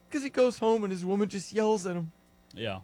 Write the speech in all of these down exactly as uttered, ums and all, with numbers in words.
Because he goes home and his woman just yells at him. Yeah.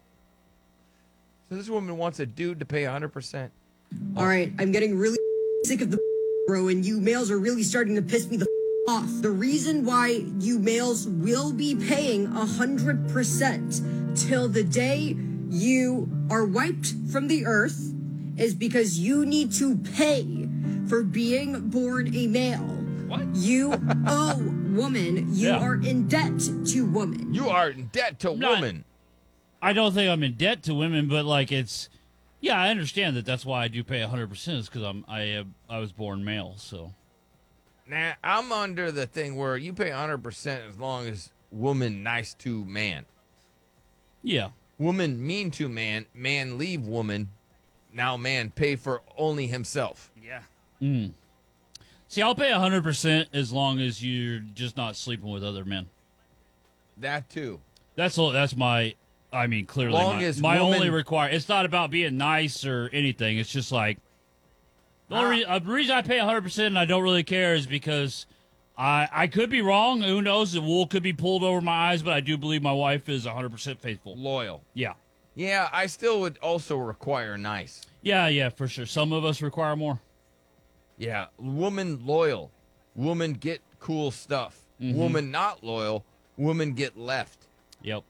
So this woman wants a dude to pay one hundred percent. All right, I'm getting really sick of the bro, and you males are really starting to piss me the off. The reason why you males will be paying one hundred percent till the day you are wiped from the earth is because you need to pay for being born a male. What? You owe woman. You Yeah. are in debt to woman. You are in debt to Not- woman. I don't think I'm in debt to women, but like it's, yeah, I understand that. That's why I do pay one hundred percent is because I'm I uh, I was born male, so. Nah, I'm under the thing where you pay one hundred percent as long as woman nice to man. Yeah. Woman mean to man, man leave woman. Now man pay for only himself. Yeah. Mm. See, I'll pay one hundred percent as long as you're just not sleeping with other men. That too. That's all. That's my. I mean, clearly, Long my, as my woman- only require. It's not about being nice or anything. It's just like the only re- uh, the reason I pay one hundred percent and I don't really care is because I I could be wrong. Who knows? The wool could be pulled over my eyes, but I do believe my wife is one hundred percent faithful. Loyal. Yeah. Yeah, I still would also require nice. Yeah, yeah, for sure. Some of us require more. Yeah, woman loyal. Woman get cool stuff. Mhm. Woman not loyal. Woman get left. Yep.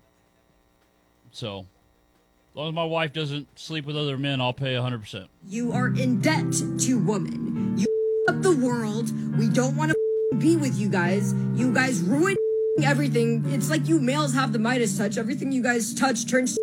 So, as long as my wife doesn't sleep with other men, I'll pay one hundred percent. You are in debt to woman. You up the world. We don't want to be with you guys. You guys ruin everything. It's like you males have the Midas touch. Everything you guys touch turns.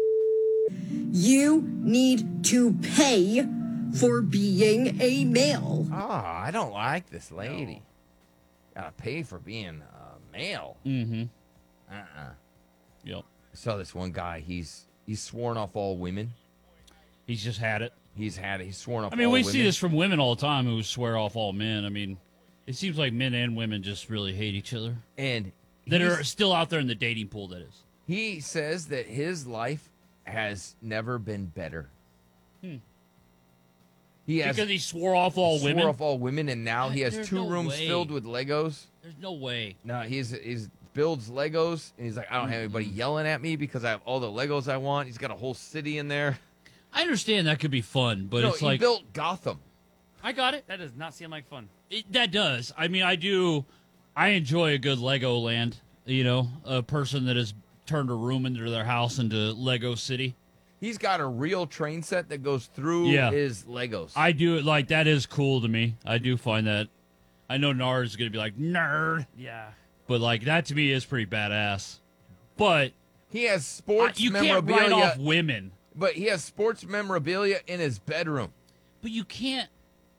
You need to pay for being a male. Oh, I don't like this lady. Gotta pay for being a male. Mm-hmm. Uh-uh. Yep. I saw this one guy. He's he's sworn off all women. He's just had it. He's had it. He's sworn off I mean, all we women. see this from women all the time who swear off all men. I mean, it seems like men and women just really hate each other. And That he's- are still out there in the dating pool, that is. he says that his life has never been better. Hmm. He has Because he swore off all swore women? off all women, and now he has There's two no rooms way. filled with Legos. There's no way. No, he's he's builds Legos, and he's like, I don't have anybody yelling at me because I have all the Legos I want. He's got a whole city in there. I understand that could be fun, but no, it's he like... built Gotham. I got it. That does not seem like fun. It, that does. I mean, I do. I enjoy a good Legoland. You know, a person that has turned a room into their house into Lego City. He's got a real train set that goes through Yeah. his Legos. I do it like that is cool to me. I do find that. I know Nard is going to be like nerd, Yeah. but like that to me is pretty badass. But he has I, sports you can't memorabilia, write off women. but he has sports memorabilia in his bedroom. But you can't,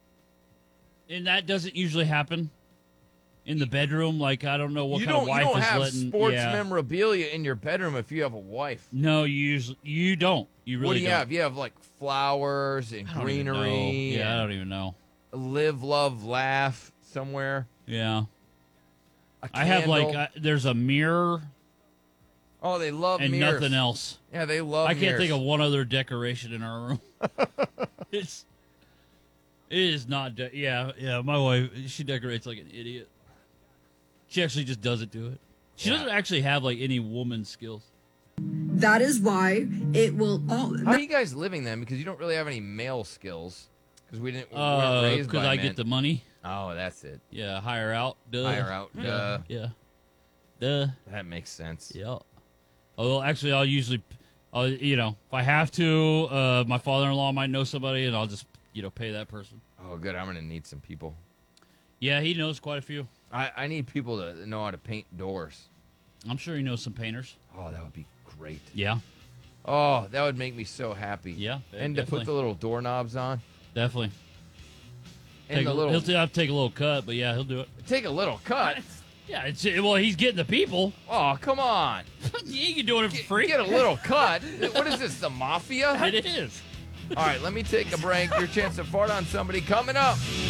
and that doesn't usually happen in the bedroom. Like I don't know what you kind don't, of wife you don't is have letting. sports yeah. memorabilia in your bedroom if you have a wife. No, you usually you don't. You really what do you don't. have? You have like flowers and I don't even know. greenery. Yeah, I and don't even know. live, love, laugh somewhere. Yeah, A I have like candle. uh, there's a mirror oh, they love and mirrors. nothing else. Yeah, they love. I can't mirrors. think of one other decoration in our room. it's it is not. De- yeah, yeah. My wife, she decorates like an idiot. She actually just doesn't do it. She Yeah. doesn't actually have like any woman skills. That is why it will all. How are you guys living then? Because you don't really have any male skills. Because we didn't. we weren't Uh, raised because by I men. get the money. Oh, that's it. Yeah, hire out. Duh. Hire out. Yeah. Duh. Yeah. Duh. That makes sense. Yeah. Although actually, I'll usually, I'll you know, if I have to, uh, my father-in-law might know somebody, and I'll just you know pay that person. Oh, good. I'm gonna need some people. Yeah, he knows quite a few. I, I need people to know how to paint doors. I'm sure he knows some painters. Oh, that would be great. Yeah. Oh, that would make me so happy. Yeah, And to definitely. put the little doorknobs on. Definitely. And Take the a, little He'll t- have to take a little cut, but yeah, he'll do it. take a little cut. Yeah, it's well, he's getting the people. Oh, come on. You can do it for Get, free. get a little cut. What is this, the mafia? It is. All right, let me take a break. Your chance to fart on somebody coming up.